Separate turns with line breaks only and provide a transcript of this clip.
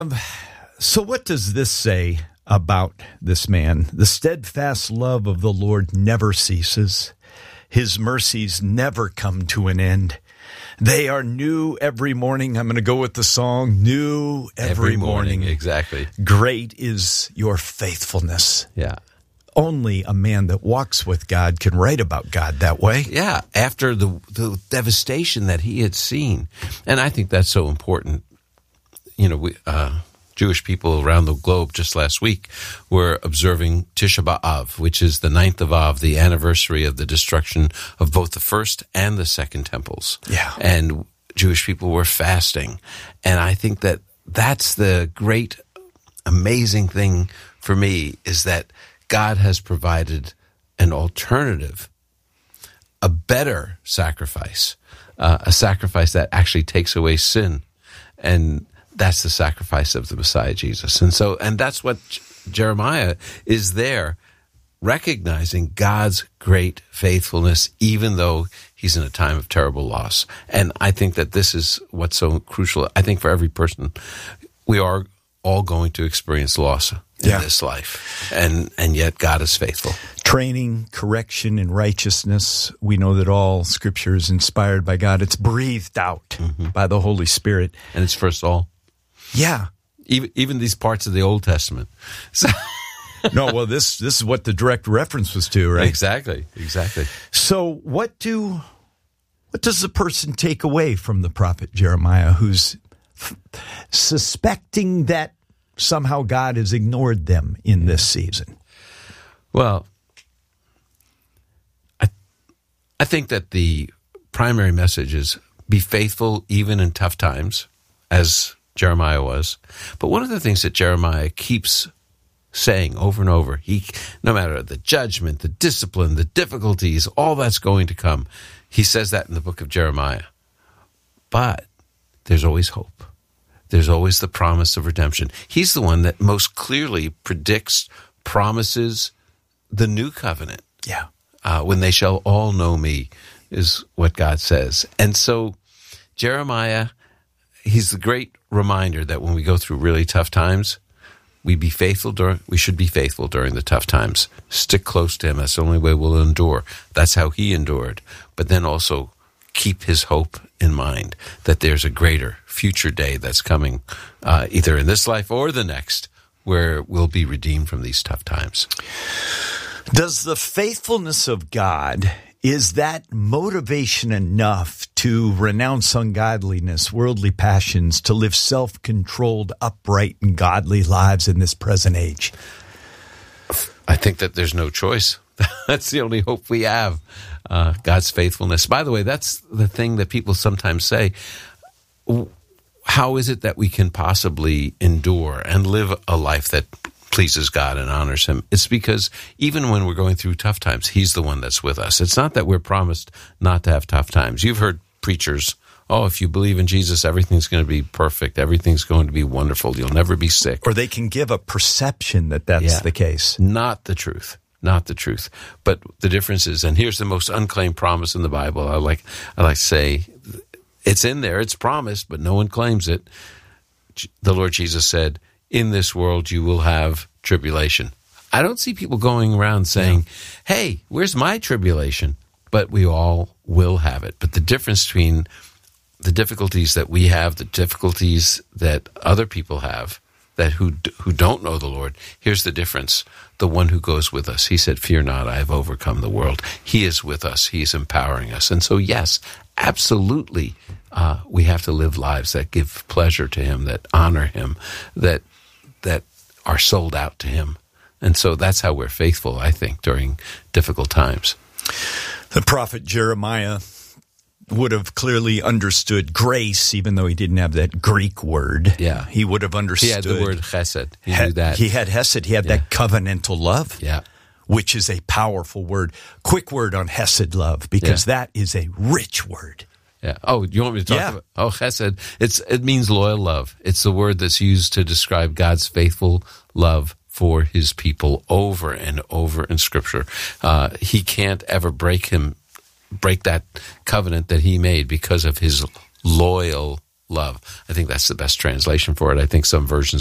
So what does this say about this man? The steadfast love of the Lord never ceases. His mercies never come to an end. They are new every morning. I'm going to go with the song, new every morning.
Exactly.
Great is your faithfulness.
Yeah.
Only a man that walks with God can write about God that way.
Yeah, after the devastation that he had seen. And I think that's so important. You know, Jewish people around the globe just last week were observing Tisha B'Av, which is the 9th of Av, the anniversary of the destruction of both the first and the second temples.
Yeah.
And Jewish people were fasting. And I think that that's the great, amazing thing for me, is that God has provided an alternative, a better sacrifice, a sacrifice that actually takes away sin. And that's the sacrifice of the Messiah, Jesus. And that's what Jeremiah is there, recognizing God's great faithfulness, even though he's in a time of terrible loss. And I think that this is what's so crucial. I think for every person, we are all going to experience loss in this life. And yet God is faithful.
Training, correction, and righteousness. We know that all Scripture is inspired by God. It's breathed out by the Holy Spirit.
And it's for us all.
Yeah.
Even these parts of the Old Testament. So
no, well, this is what the direct reference was to, right?
Exactly.
So what does the person take away from the prophet Jeremiah who's suspecting that somehow God has ignored them in this season?
Well, I think that the primary message is be faithful even in tough times, as Jeremiah was. But one of the things that Jeremiah keeps saying over and over, no matter the judgment, the discipline, the difficulties, all that's going to come, he says that in the book of Jeremiah. But there's always hope. There's always the promise of redemption. He's the one that most clearly predicts, promises the new covenant.
Yeah.
When they shall all know me, is what God says. And so Jeremiah, he's the great reminder that when we go through really tough times, we should be faithful during the tough times. Stick close to him. That's the only way we'll endure. That's how he endured. But then also keep his hope in mind that there's a greater future day that's coming, either in this life or the next, where we'll be redeemed from these tough times.
Does the faithfulness of God, is that motivation enough to renounce ungodliness, worldly passions, to live self-controlled, upright, and godly lives in this present age?
I think that there's no choice. That's the only hope we have, God's faithfulness. By the way, that's the thing that people sometimes say. How is it that we can possibly endure and live a life that pleases God and honors him? It's because even when we're going through tough times, he's the one that's with us. It's not that we're promised not to have tough times. You've heard preachers, if you believe in Jesus, everything's going to be perfect. Everything's going to be wonderful. You'll never be sick.
Or they can give a perception that that's the case.
Not the truth. Not the truth. But the difference is, and here's the most unclaimed promise in the Bible. I like to say, it's in there, it's promised, but no one claims it. The Lord Jesus said, in this world you will have tribulation. I don't see people going around saying, hey, where's my tribulation? But we all will have it. But the difference between the difficulties that we have, the difficulties that other people have, that who don't know the Lord, here's the difference. The one who goes with us, he said, fear not, I have overcome the world. He is with us. He is empowering us. And so, yes, absolutely, we have to live lives that give pleasure to him, that honor him, that are sold out to him. And so that's how we're faithful, I think, during difficult times.
The prophet Jeremiah would have clearly understood grace, even though he didn't have that Greek word.
Yeah.
He would have understood.
He had the word chesed. He knew that.
He had hesed. He had that covenantal love, which is a powerful word. Quick word on hesed love, because that is a rich word.
Yeah. Oh, you want me to talk about? Oh, chesed. It means loyal love. It's the word that's used to describe God's faithful love for his people over and over in Scripture. He can't ever break that covenant that he made because of his loyal love. I think that's the best translation for it. I think some versions